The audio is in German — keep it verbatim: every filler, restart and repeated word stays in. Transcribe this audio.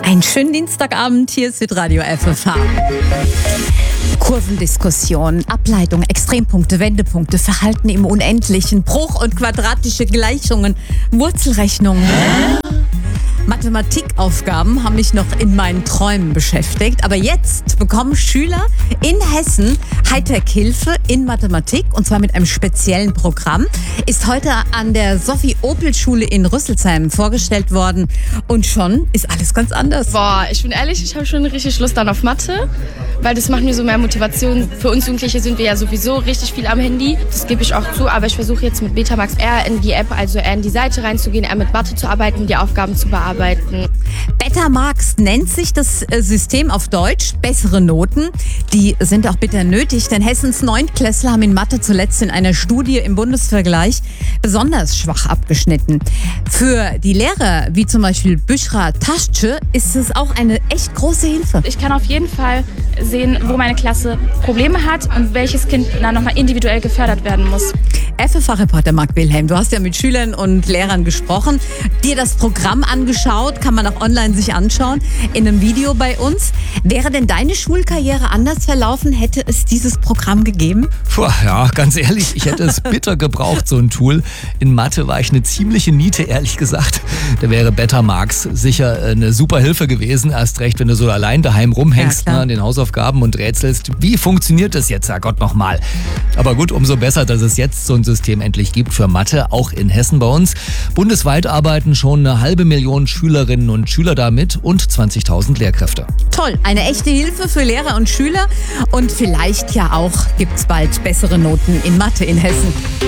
Einen schönen Dienstagabend, hier ist Radio F F H. Kurvendiskussion, Ableitung, Extrempunkte, Wendepunkte, Verhalten im Unendlichen, Bruch- und quadratische Gleichungen, Wurzelrechnungen. Mathematikaufgaben haben mich noch in meinen Träumen beschäftigt. Aber jetzt bekommen Schüler in Hessen Hightech-Hilfe in Mathematik, und zwar mit einem speziellen Programm. Ist heute an der Sophie-Opel-Schule in Rüsselsheim vorgestellt worden. Und schon ist alles ganz anders. Boah, ich bin ehrlich, ich habe schon richtig Lust dann auf Mathe, weil das macht mir so mehr Motivation. Für uns Jugendliche sind wir ja sowieso richtig viel am Handy. Das gebe ich auch zu, aber ich versuche jetzt mit Betamax eher in die App, also eher in die Seite reinzugehen, eher mit Mathe zu arbeiten, die Aufgaben zu bearbeiten. Betamax nennt sich das System auf Deutsch. Bessere Noten, die sind auch bitter nötig, denn Hessens Neuntklässler haben in Mathe zuletzt in einer Studie im Bundesvergleich besonders schwach abgeschnitten. Für die Lehrer, wie zum Beispiel Büchra Taschce, ist es auch eine echt große Hilfe. Ich kann auf jeden Fall sehen, wo meine Klasse Probleme hat und welches Kind dann nochmal individuell gefördert werden muss. F F H-Reporter Marc Wilhelm, du hast ja mit Schülern und Lehrern gesprochen, dir das Programm angeschaut, kann man auch online sich anschauen, in einem Video bei uns. Wäre denn deine Schulkarriere anders verlaufen, hätte es dieses Programm gegeben? Puh, ja, ganz ehrlich, ich hätte es bitter gebraucht, so ein Tool. In Mathe war ich eine ziemliche Niete, ehrlich gesagt. Da wäre Betamax sicher eine super Hilfe gewesen, erst recht, wenn du so allein daheim rumhängst, ja, ne, an den Hausaufgaben und rätselst. Wie funktioniert das jetzt, Herrgott, nochmal? Aber gut, umso besser, dass es jetzt so ein System endlich gibt für Mathe, auch in Hessen bei uns. Bundesweit arbeiten schon eine halbe Million Schülerinnen und Schüler damit und zwanzigtausend Lehrkräfte. Toll, eine echte Hilfe für Lehrer und Schüler, und vielleicht ja auch gibt's bald bessere Noten in Mathe in Hessen.